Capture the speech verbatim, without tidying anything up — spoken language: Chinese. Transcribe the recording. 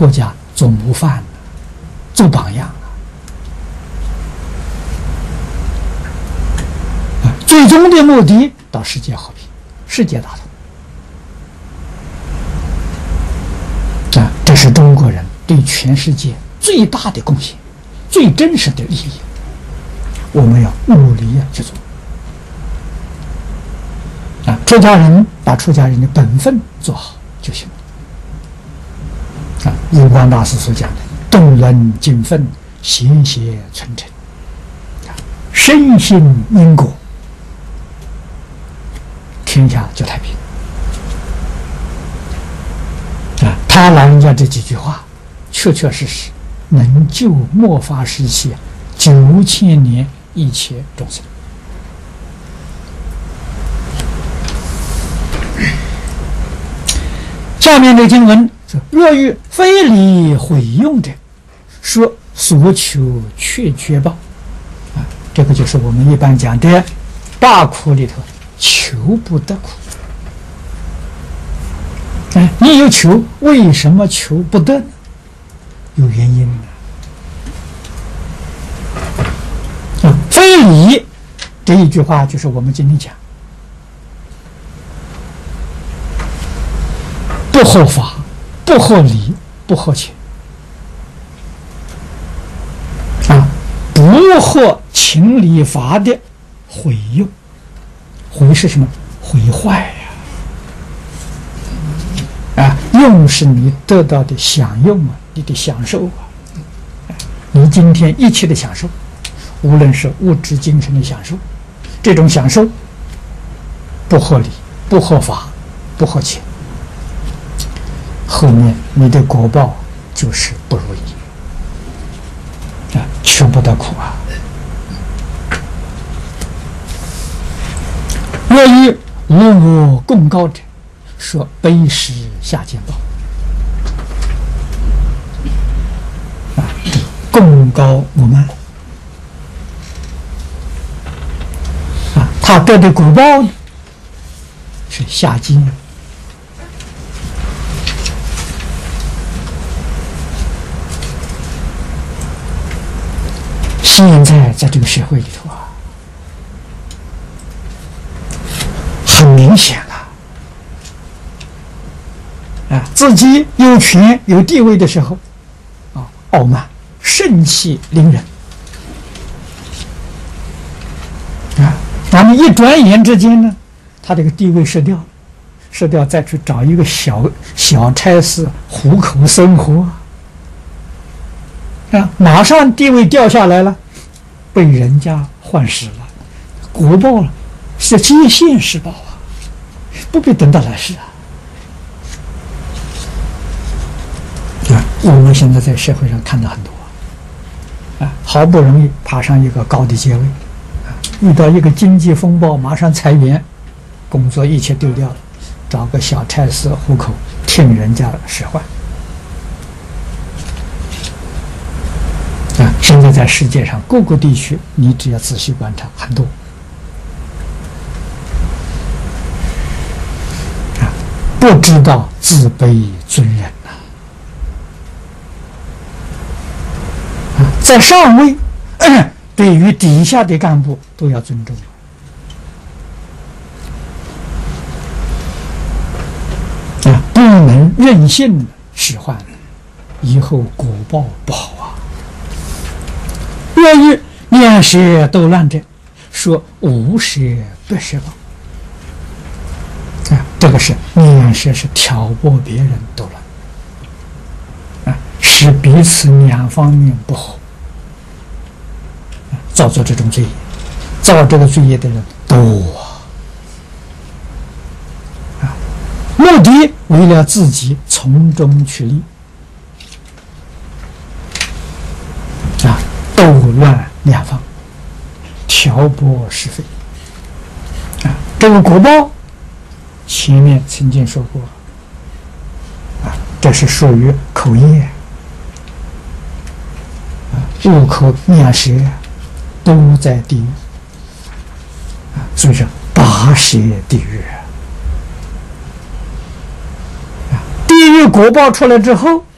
国家做模范，做榜样啊！最终的目的到世界和平，世界大同啊！这是中国人对全世界最大的贡献，最真实的利益，我们要努力啊去做啊！出家人把出家人的本分做好就行了啊！印光大师所讲的“动人精分，协协存诚”，深信因果，天下就太平啊！他老人家这几句话，确确实实能救末法时期九千年一切众生。下面的经文说：“若欲非礼毁用者，说所求却绝报。”啊，这个就是我们一般讲的大苦里头求不得苦。哎，你有求，为什么求不得呢？有原因的。啊，非礼这一句话就是我们今天讲不合法、不合理、不合情啊，不合情理法的毁用。毁是什么？毁坏呀！啊，用是你得到的享用啊，你的享受啊。你今天一切的享受，无论是物质、精神的享受，这种享受不合理、不合法、不合情，后面你的果报就是不如意啊，求不得苦啊。若与无我共高者，说卑实下见报啊，共高我慢啊，他得的果报呢是下贱。现在在这个社会里头啊，很明显了啊，自己有权有地位的时候啊，傲慢盛气凌人啊，那么一转眼之间呢，他这个地位失掉了，失掉再去找一个小小差事糊口生活啊，马上地位掉下来了，被人家换死了，果报了，是接现世报啊，不必等到来世啊。啊，我们现在在社会上看到很多啊，好不容易爬上一个高的阶位，啊，遇到一个经济风暴，马上裁员，工作一切丢掉了，找个小差事糊口，听人家使唤。啊，现在在世界上各个地区，你只要仔细观察，很多啊，不知道自卑尊人呐、啊，在上位，呃、对于底下的干部都要尊重啊，不能任性使唤，以后果报不好啊。若欲面舌斗乱者，说无舌不舌报啊，这个是面舌是挑拨别人斗乱啊，使彼此两方面不和，啊，造作这种罪业，造这个罪业的人多啊，目的为了自己从中取利啊。斗乱两方，挑拨是非啊！这个果报，前面曾经说过啊，这是属于口业啊，入口面舌都在地狱啊，所以说八舌地狱啊，地狱果报出来之后，